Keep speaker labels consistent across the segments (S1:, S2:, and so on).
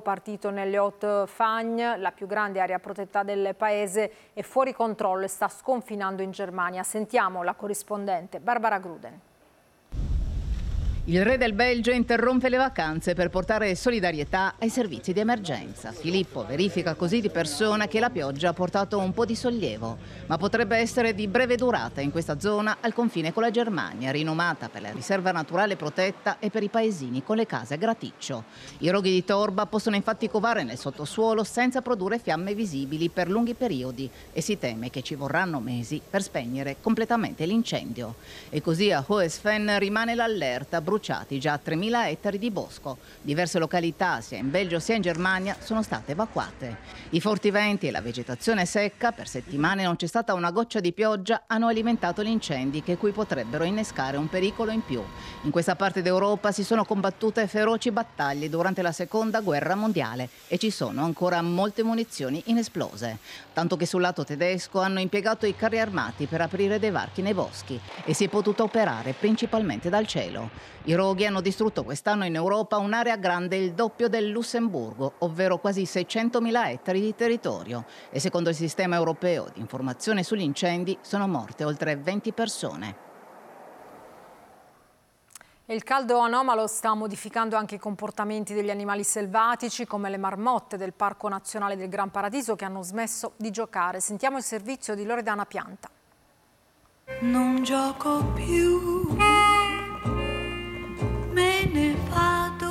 S1: partito nelle Haute-Fagne, la più grande area protetta del paese, è fuori controllo e sta sconfinando in Germania. Sentiamo la corrispondente Barbara Gruden.
S2: Il re del Belgio interrompe le vacanze per portare solidarietà ai servizi di emergenza. Filippo verifica così di persona che la pioggia ha portato un po' di sollievo, ma potrebbe essere di breve durata in questa zona al confine con la Germania, rinomata per la riserva naturale protetta e per i paesini con le case a graticcio. I roghi di torba possono infatti covare nel sottosuolo senza produrre fiamme visibili per lunghi periodi e si teme che ci vorranno mesi per spegnere completamente l'incendio. E così a Hoesfen rimane l'allerta, bruciati già 3.000 ettari di bosco. Diverse località, sia in Belgio sia in Germania, sono state evacuate. I forti venti e la vegetazione secca, per settimane non c'è stata una goccia di pioggia, hanno alimentato gli incendi che qui potrebbero innescare un pericolo in più. In questa parte d'Europa si sono combattute feroci battaglie durante la Seconda Guerra Mondiale e ci sono ancora molte munizioni inesplose. Tanto che sul lato tedesco hanno impiegato i carri armati per aprire dei varchi nei boschi e si è potuto operare principalmente dal cielo. I roghi hanno distrutto quest'anno in Europa un'area grande il doppio del Lussemburgo, ovvero quasi 600.000 ettari di territorio. E secondo il sistema europeo di informazione sugli incendi sono morte oltre 20 persone.
S1: Il caldo anomalo sta modificando anche i comportamenti degli animali selvatici, come le marmotte del Parco Nazionale del Gran Paradiso, che hanno smesso di giocare. Sentiamo il servizio di Loredana Pianta.
S3: Non gioco più, me ne vado.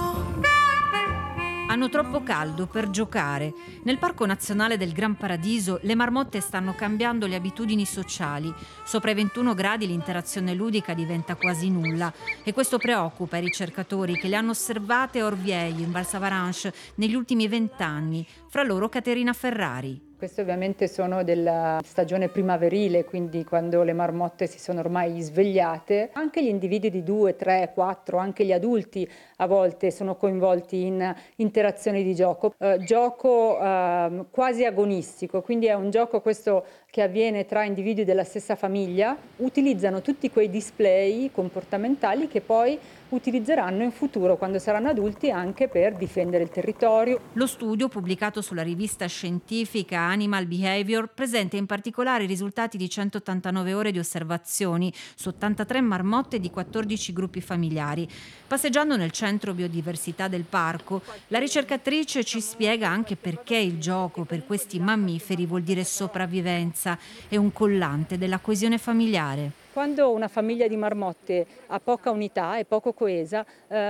S4: Hanno troppo caldo per giocare. Nel Parco Nazionale del Gran Paradiso le marmotte stanno cambiando le abitudini sociali. Sopra i 21 gradi l'interazione ludica diventa quasi nulla e questo preoccupa i ricercatori che le hanno osservate a Orvieille, in Val Savaranche, negli ultimi 20 anni, fra loro Caterina Ferrari.
S5: Queste ovviamente sono della stagione primaverile, quindi quando le marmotte si sono ormai svegliate. Anche gli individui di 2, 3, 4, anche gli adulti a volte sono coinvolti in interazioni di gioco. Gioco quasi agonistico, quindi è un gioco questo che avviene tra individui della stessa famiglia. Utilizzano tutti quei display comportamentali che poi utilizzeranno in futuro quando saranno adulti anche per difendere il territorio.
S4: Lo studio, pubblicato sulla rivista scientifica Animal Behavior, presenta in particolare i risultati di 189 ore di osservazioni su 83 marmotte di 14 gruppi familiari. Passeggiando nel centro biodiversità del parco, la ricercatrice ci spiega anche perché il gioco per questi mammiferi vuol dire sopravvivenza e un collante della coesione familiare.
S5: Quando una famiglia di marmotte ha poca unità, è poco coesa,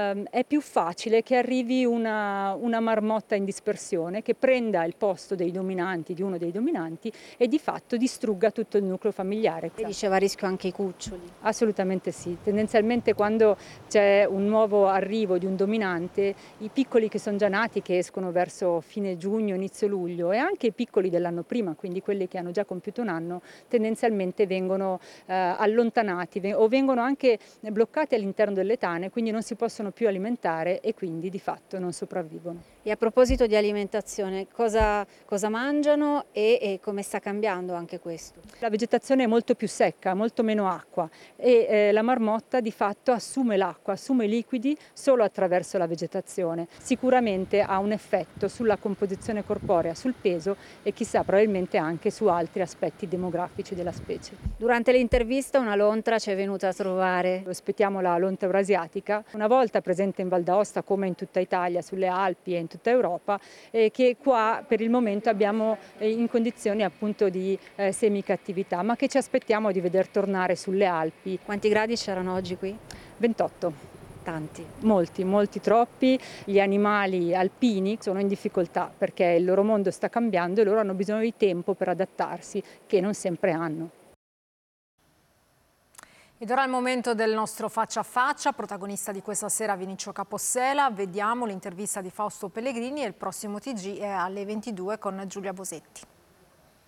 S5: è più facile che arrivi una marmotta in dispersione che prenda il posto dei dominanti, di uno dei dominanti, e di fatto distrugga tutto il nucleo familiare.
S6: E diceva a rischio anche i cuccioli?
S5: Assolutamente sì. Tendenzialmente quando c'è un nuovo arrivo di un dominante, i piccoli che sono già nati, che escono verso fine giugno, inizio luglio, e anche i piccoli dell'anno prima, quindi quelli che hanno già compiuto un anno, tendenzialmente vengono allontanati o vengono anche bloccati all'interno delle tane, quindi non si possono più alimentare e quindi di fatto non sopravvivono.
S6: E a proposito di alimentazione, cosa mangiano e come sta cambiando anche questo?
S5: La vegetazione è molto più secca, molto meno acqua e la marmotta di fatto assume l'acqua, assume i liquidi solo attraverso la vegetazione. Sicuramente ha un effetto sulla composizione corporea, sul peso e chissà probabilmente anche su altri aspetti demografici della specie.
S6: Durante l'intervista una lontra ci è venuta a trovare.
S5: Aspettiamo la lontra eurasiatica, una volta presente in Val d'Aosta come in tutta Italia, sulle Alpi e in tutta Europa, che qua per il momento abbiamo in condizioni appunto di semicattività, ma che ci aspettiamo di veder tornare sulle Alpi.
S6: Quanti gradi c'erano oggi qui?
S5: 28.
S6: Tanti.
S5: Molti, troppi. Gli animali alpini sono in difficoltà perché il loro mondo sta cambiando e loro hanno bisogno di tempo per adattarsi, che non sempre hanno.
S1: Ed ora è il momento del nostro faccia a faccia, protagonista di questa sera Vinicio Capossela. Vediamo l'intervista di Fausto Pellegrini e il prossimo TG è alle 22 con Giulia Bosetti.